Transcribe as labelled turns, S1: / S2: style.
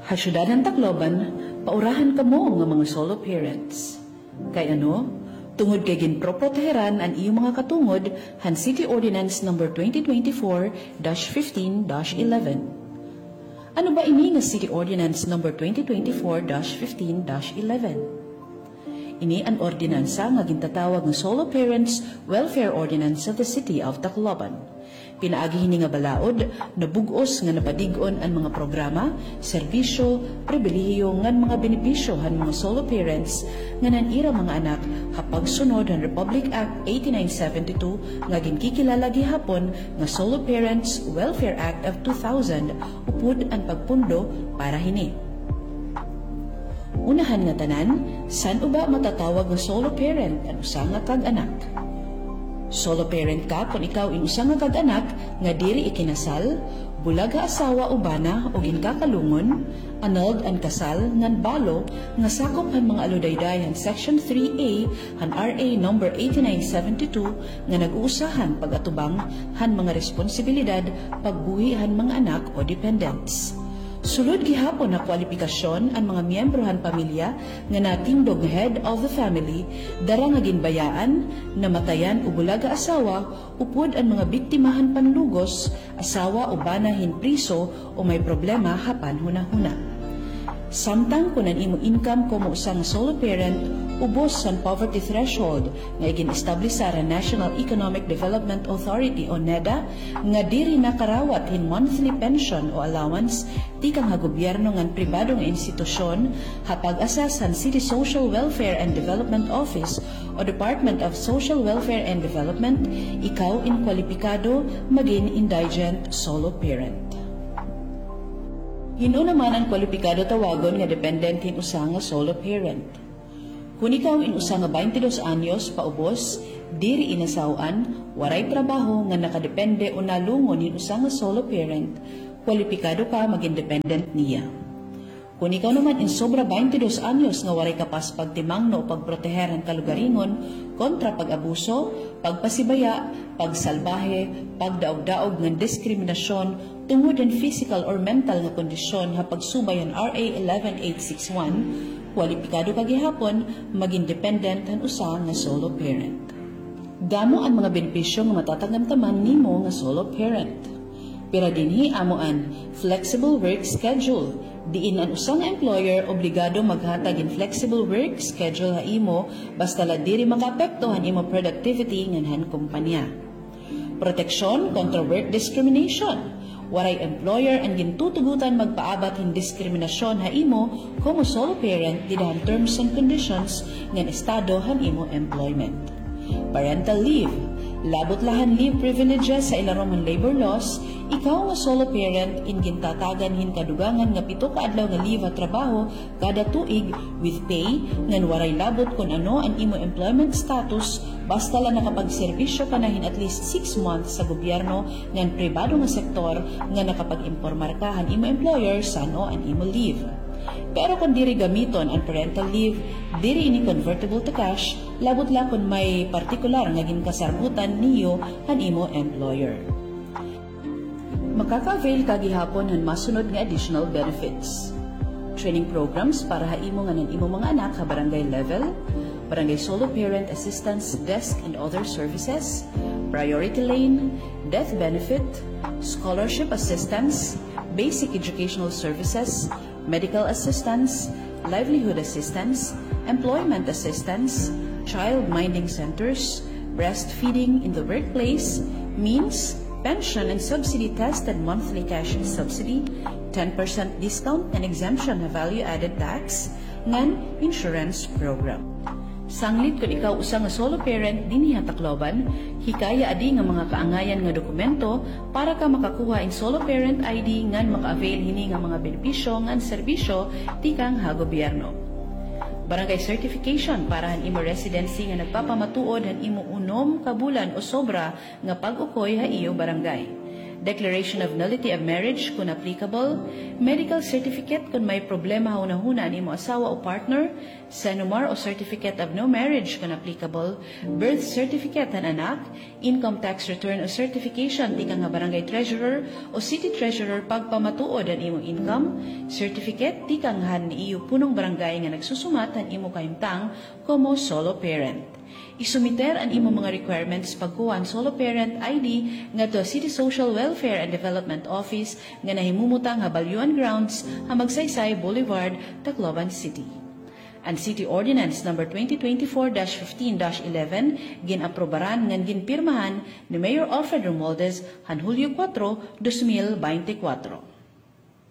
S1: Hasyudanan Tacloban, paurahan kamo nga mga solo parents. Kay ano? Tungod kay ginproproteheran ang iyong mga katungod han City Ordinance No. 2024-15-11. Ano ba ini nga City Ordinance No. 2024-15-11? Ini ang ordinansa nga gintatawag nga Solo Parents Welfare Ordinance of the City of Tacloban. Pinaagi hini nga balaod, nabugos nga napadig-on ang mga programa, serbisyo, pribilehiyo ngan mga benepisyo han mga solo parents nga nanira mga anak kapag sunod ang Republic Act 8972 nga ginkikilala gihapon nga Solo Parents Welfare Act of 2000 upod ang pagpundo para hini. Unahan nga tanan, san uba matatawag nga solo parent ang usa nga kag-anak? Solo parent ka kung ikaw inusa nga kag-anak nga diri ikinasal, bulaga asawa o bana o ginkakalungon, annulled ang kasal ngan balo nga sakop han mga aludayday han Section 3A han RA No. 8972 nga nag-uusahan pag-atubang han mga responsibilidad pagbuhi han mga anak o dependents. Sulod gihapon na kwalifikasyon ang mga miyembro han pamilya nga natindog head of the family, dara nga ginbayaan, namatayan o bulaga asawa, upod ang mga biktimahan panlugos, asawa o banahin priso o may problema hapan hunahuna. Samtang kung ang imo income como usang solo parent, ubos san poverty threshold nga igin-establish sa National Economic Development Authority o NEDA nga diri nakarawat hin monthly pension o allowance ti kang gobyerno ngan pribado nga institusyon hapag asasan City Social Welfare and Development Office o Department of Social Welfare and Development, ikaw inkwalipikado maging indigent solo parent. Hino naman ang kwalipikado tawagon nga dependent hin usa nga solo parent. Kung ikaw inusa nga 22 anyos paubos, diri inasawan, waray trabaho nga nakadepende o nalungon hin usa nga solo parent, kwalipikado ka mag-independent niya. Kung ikaw naman in sobra 22 anyos nga waray kapas pagtimangno o pagproteheran kalugaringon kontra pag-abuso, pagpasibaya, pagsalbahe, pagdaog-daog ng diskriminasyon tungod ang physical or mental nga kondisyon hapag subayan RA 11861, kwalipikado ka gihapon mag-independent han usa nga solo parent. Damo ang mga benepisyo nga matatangamtaman nimo nga solo parent. Pero dinhi amo ang flexible work schedule. Diin ang usang employer obligado maghatag in flexible work schedule ha imo basta la diri makaapektuhan imo productivity nganhan kumpanya. Proteksyon kontra work discrimination. Waray employer ang gintutugutan magpaabat hin diskriminasyon ha imo como solo parent didahan terms and conditions ngan estado han imo employment. Parental leave. Labot lahan leave privileges sa ilarom ng labor laws, ikaw nga solo parent in gintatagan hin kadugangan nga 7 ka adlaw nga leave at trabaho kada tuig with pay ngan waray labot kun ano ang imo employment status basta lang nakapagserbisyo ka na hin at least 6 months sa gobyerno ngan pribado nga sektor nga nakapag-impormar ka han imo employer sa ano ang imo leave. Pero kung diri gamiton ang parental leave, diri ini convertible to cash, labot la kung may partikular nga ginkasarbutan niyo han imo employer. Makaka-avail ka gihapon han masunod nga additional benefits. Training programs para ha imo nga ng imo mga anak ha barangay level, barangay solo parent assistance desk and other services, priority lane, death benefit, scholarship assistance, basic educational services, medical assistance, livelihood assistance, employment assistance, child minding centers, breastfeeding in the workplace, means, pension and subsidy tested monthly cash subsidy, 10% discount and exemption of value-added tax, ngan insurance program. Sanglit kung ikaw usa nga solo parent dinhi sa Tacloban, hikaya adi nga mga kaangayan nga dokumento para ka makakuha in solo parent ID ngan maka-avail hini nga mga benepisyo ngan serbisyo ti kang ha gobyerno. Barangay certification para han imo residency nga nagpapamatuod han imo 6 ka bulan o sobra nga pag-ukoy ha iyo barangay. declaration of nullity of marriage kung applicable, medical certificate kung may problema hunahuna ni mo asawa o partner, SENUMAR o certificate of no marriage kung applicable, birth certificate ng anak, income tax return o certification tika nga barangay treasurer o city treasurer pagpamatuod ang imong income, certificate tika nga ni iyo punong barangay nga nagsusumat ang imo kahimtang como solo parent. Isumiter ang imong mga requirements pagkuha ang solo parent ID nga to City Social Welfare and Development Office nga nahimumutang Habalyuan Grounds, Magsaysay Boulevard, Tacloban City. Ang City Ordinance No. 2024-15-11 ginaprobaran ngan ginpirmahan ni Mayor Alfred Romualdez han Hulyo 4, 2024.